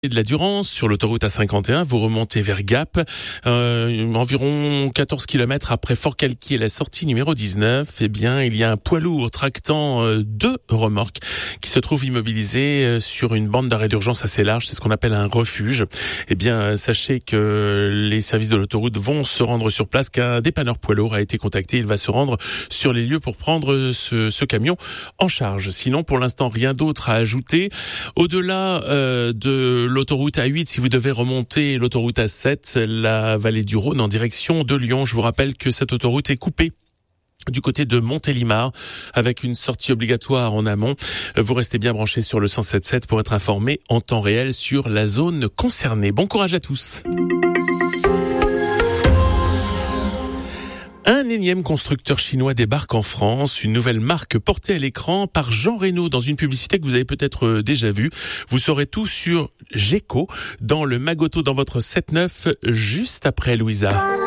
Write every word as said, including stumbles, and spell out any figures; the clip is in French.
de la Durance sur l'autoroute A cinquante et un, vous remontez vers Gap, euh, environ quatorze kilomètres après Fort-Calquier, la sortie numéro dix-neuf. Eh bien, il y a un poids lourd tractant euh, deux remorques qui se trouve immobilisé euh, sur une bande d'arrêt d'urgence assez large. C'est ce qu'on appelle un refuge. Eh bien, sachez que les services de l'autoroute vont se rendre sur place, qu'un dépanneur poids lourd a été contacté. Il va se rendre sur les lieux pour prendre ce, ce camion en charge. Sinon, pour l'instant, rien d'autre à ajouter. Au-delà euh, de l'autoroute A huit, si vous devez remonter l'autoroute A sept, la vallée du Rhône en direction de Lyon. Je vous rappelle que cette autoroute est coupée du côté de Montélimar, avec une sortie obligatoire en amont. Vous restez bien branchés sur le cent sept sept pour être informés en temps réel sur la zone concernée. Bon courage à tous. Un énième constructeur chinois débarque en France, une nouvelle marque portée à l'écran par Jean Reno dans une publicité que vous avez peut-être déjà vue. Vous saurez tout sur Geco dans le Magoto dans votre sept neuf juste après Louisa.